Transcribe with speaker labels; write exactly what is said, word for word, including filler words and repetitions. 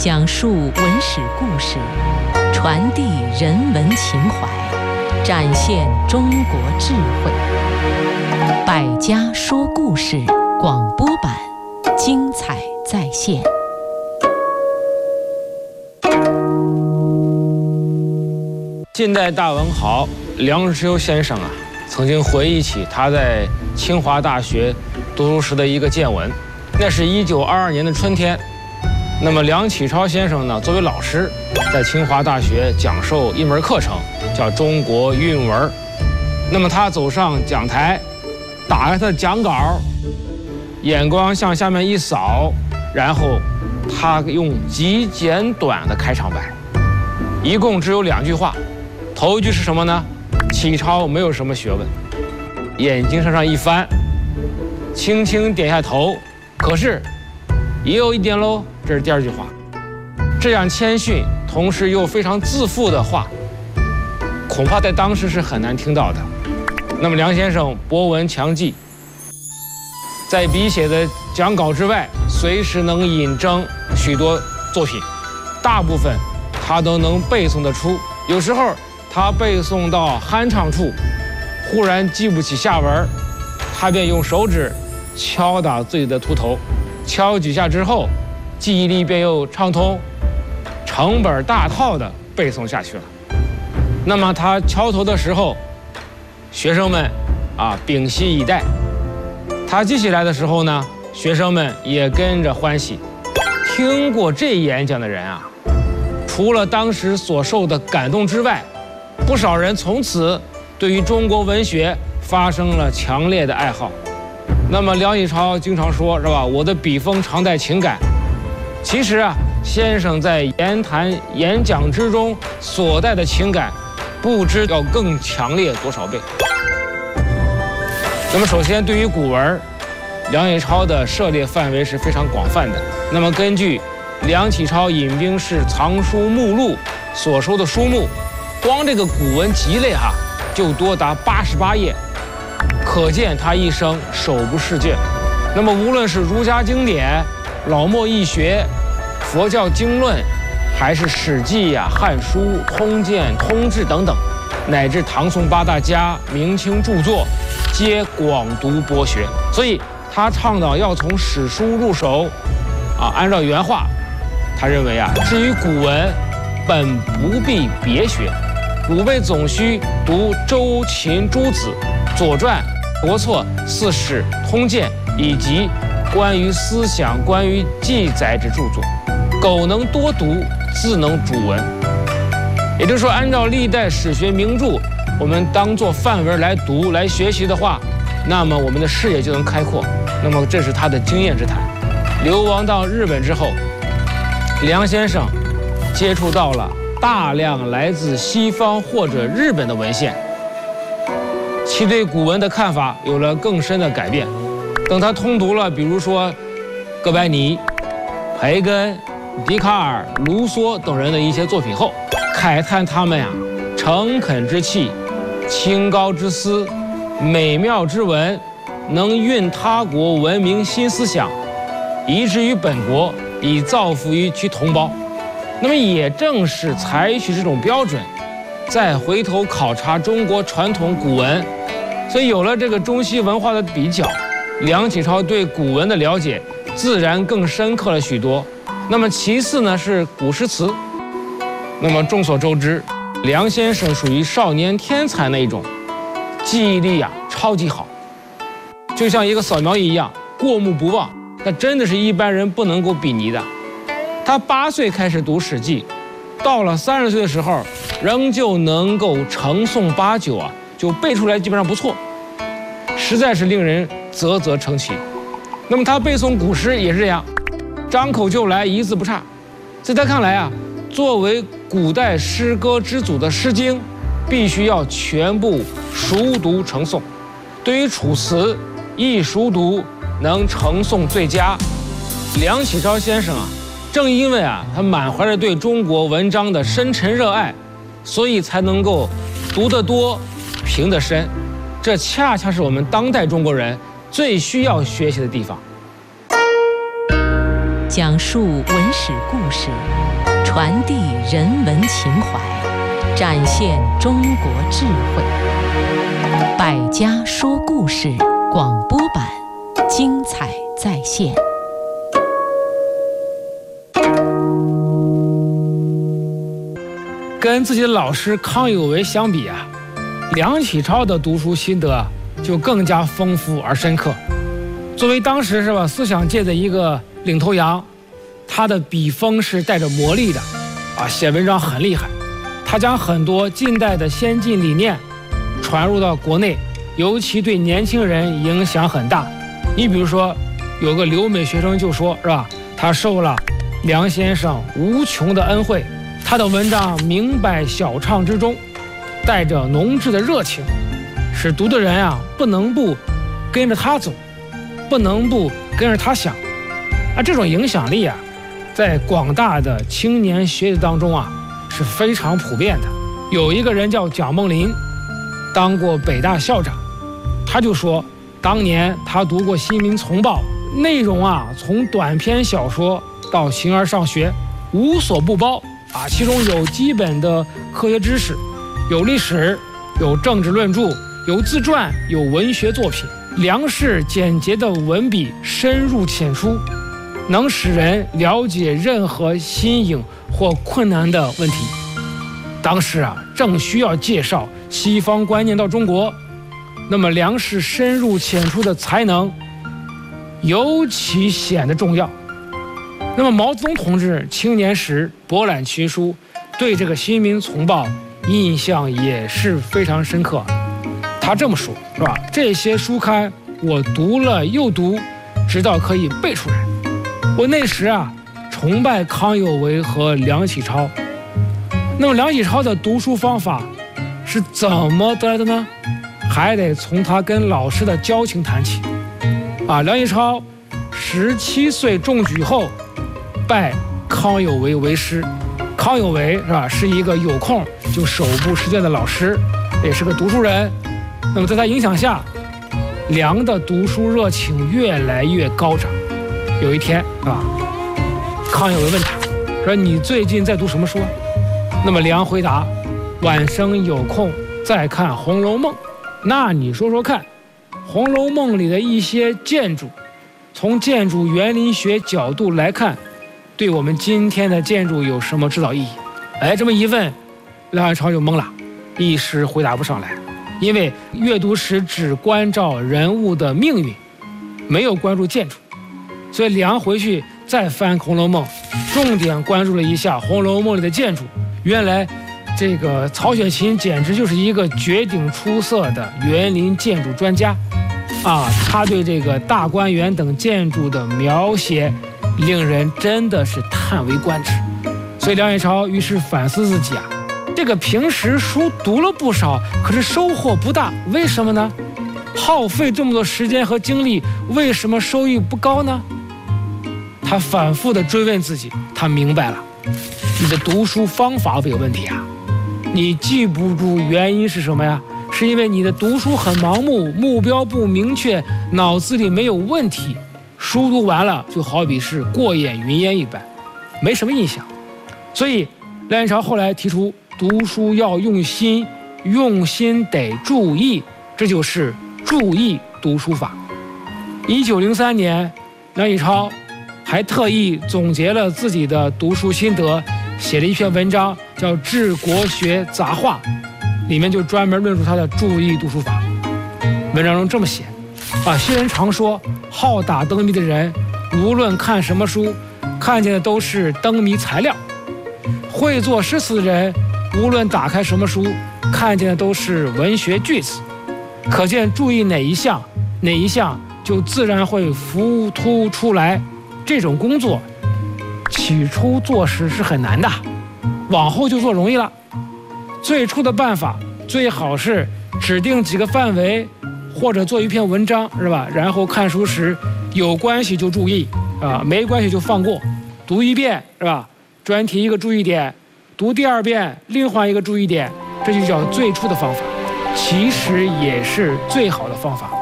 Speaker 1: 讲述文史故事，传递人文情怀，展现中国智慧。百家说故事广播版，精彩再现。
Speaker 2: 近代大文豪梁实秋先生啊，曾经回忆起他在清华大学读书时的一个见闻。那是一九二二年的春天，那么梁启超先生呢，作为老师，在清华大学讲授一门课程，叫中国韵文。那么他走上讲台，打开他的讲稿，眼光向下面一扫，然后他用极简短的开场白，一共只有两句话。头一句是什么呢？启超没有什么学问。眼睛向上一翻，轻轻点下头，可是也有一点喽。这是第二句话。这样谦逊同时又非常自负的话，恐怕在当时是很难听到的。那么梁先生博闻强记，在笔写的讲稿之外，随时能引证许多作品，大部分他都能背诵得出。有时候他背诵到酣畅处，忽然记不起下文，他便用手指敲打自己的秃头，敲几下之后，记忆力便又畅通，成本大套的背诵下去了。那么他敲头的时候，学生们啊屏息以待；他记起来的时候呢，学生们也跟着欢喜。听过这演讲的人啊，除了当时所受的感动之外，不少人从此对于中国文学发生了强烈的爱好。那么梁启超经常说，是吧？我的笔锋常带情感。其实啊，先生在言谈演讲之中所带的情感，不知要更强烈多少倍。那么首先对于古文，梁启超的涉猎范围是非常广泛的。那么根据梁启超引兵式藏书目录所收的书目，光这个古文集类哈、啊，就多达八十八页，可见他一生手不释卷。那么无论是儒家经典、老墨易学、佛教经论，还是《史记》呀、《汉书》、《通鉴》、《通志》等等，乃至唐宋八大家、明清著作，皆广读博学。所以他倡导要从史书入手，啊，按照原话，他认为啊，至于古文，本不必别学，吾辈总需读周秦诸子、左传、国策、四史、通鉴以及关于思想、关于记载之著作。苟能多读，自能主文。也就是说，按照历代史学名著，我们当做范文来读、来学习的话，那么我们的视野就能开阔。那么这是他的经验之谈。流亡到日本之后，梁先生接触到了大量来自西方或者日本的文献，其对古文的看法有了更深的改变。等他通读了，比如说哥白尼、培根、笛卡尔、卢梭等人的一些作品后，慨叹他们呀、啊、诚恳之气、清高之思、美妙之文，能运他国文明新思想，移之于本国，以造福于其同胞。那么也正是采取这种标准，再回头考察中国传统古文，所以有了这个中西文化的比较，梁启超对古文的了解自然更深刻了许多。那么其次呢是古诗词。那么众所周知，梁先生属于少年天才那一种，记忆力啊超级好，就像一个扫描仪一样，过目不忘，那真的是一般人不能够比拟的。他八岁开始读《史记》，到了三十岁的时候，仍旧能够成诵八九啊，就背出来基本上不错，实在是令人啧啧称奇。那么他背诵古诗也是这样，张口就来，一字不差。在他看来啊，作为古代诗歌之祖的《诗经》，必须要全部熟读成诵。对于楚辞，亦熟读，能成诵最佳。梁启超先生啊，正因为啊，他满怀着对中国文章的深沉热爱，所以才能够读得多，评得深。这恰恰是我们当代中国人最需要学习的地方。
Speaker 1: 讲述文史故事，传递人文情怀，展现中国智慧。百家说故事广播版，精彩再现。
Speaker 2: 跟自己的老师康有为相比啊，梁启超的读书心得就更加丰富而深刻。作为当时是吧思想界的一个领头羊，他的笔锋是带着魔力的啊，写文章很厉害。他将很多近代的先进理念传入到国内，尤其对年轻人影响很大。你比如说，有个留美学生就说是吧，他受了梁先生无穷的恩惠，他的文章明白晓畅之中，带着浓挚的热情，使读的人啊不能不跟着他走，不能不跟着他想。啊，这种影响力啊，在广大的青年学子当中啊是非常普遍的。有一个人叫蒋梦麟，当过北大校长，他就说，当年他读过《新民丛报》，内容啊从短篇小说到形而上学，无所不包啊，其中有基本的科学知识，有历史，有政治论著，有自传，有文学作品。梁氏简洁的文笔深入浅出，能使人了解任何新颖或困难的问题。当时啊，正需要介绍西方观念到中国，那么梁氏深入浅出的才能尤其显得重要。那么毛泽东同志青年时博览群书，对这个《新民丛报》印象也是非常深刻。他这么说，是吧？这些书刊我读了又读，直到可以背出来。我那时啊，崇拜康有为和梁启超。那么梁启超的读书方法是怎么得来的呢？还得从他跟老师的交情谈起。啊，梁启超十七岁中举后，拜康有为为师。康有为是吧，是一个有空就手部实践的老师，也是个读书人。那么在他影响下，梁的读书热情越来越高涨。有一天啊，康有为问他说：“你最近在读什么书？”那么梁回答：“晚生有空再看《红楼梦》。”那你说说看，《红楼梦》里的一些建筑，从建筑园林学角度来看，对我们今天的建筑有什么指导意义？哎，这么一问，梁启超就懵了，一时回答不上来。因为阅读时只关照人物的命运，没有关注建筑，所以梁回去再翻《红楼梦》，重点关注了一下《红楼梦》里的建筑。原来这个曹雪芹简直就是一个绝顶出色的园林建筑专家啊！他对这个大观园等建筑的描写，令人真的是叹为观止。所以梁启超于是反思自己啊，这个平时书读了不少，可是收获不大，为什么呢？耗费这么多时间和精力，为什么收益不高呢？他反复地追问自己，他明白了，你的读书方法有问题啊！你记不住原因是什么呀？是因为你的读书很盲目，目标不明确，脑子里没有问题，书读完了就好比是过眼云烟一般，没什么印象。所以梁启超后来提出，读书要用心，用心得注意，这就是注意读书法。一九零三年，梁启超还特意总结了自己的读书心得，写了一篇文章叫《治国学杂话》，里面就专门论述他的注意读书法。文章中这么写啊，新人常说，好打灯谜的人，无论看什么书，看见的都是灯谜材料；会作诗词的人，无论打开什么书，看见的都是文学句子。可见注意哪一项，哪一项就自然会浮凸出来。这种工作起初做时是很难的，往后就做容易了。最初的办法最好是指定几个范围，或者做一篇文章，是吧？然后看书时有关系就注意啊，没关系就放过。读一遍，是吧？专题一个注意点，读第二遍另换一个注意点，这就叫最初的方法，其实也是最好的方法。